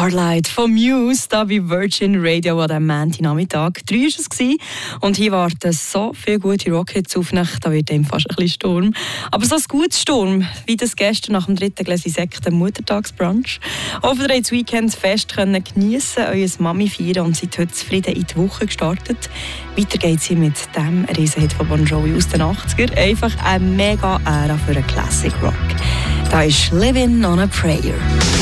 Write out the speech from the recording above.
Starlight von Muse, da bei Virgin Radio an diesem Montagnachmittag. 3 war es. Und hier warten so viele gute Rockhits auf mich, da wird einem fast ein bisschen Sturm. Aber so ein gutes Sturm, wie das gestern nach dem 3. Gläschen Sekt am Muttertagsbrunch. Hoffen, ihr das Weekend-Fest geniessen, euer Mami feiern und seid heute zufrieden in die Woche gestartet. Weiter geht's hier mit dem Riesenhit von Bon Jovi aus den 80er. Einfach eine mega Ära für einen Classic Rock. Da ist Living on a Prayer.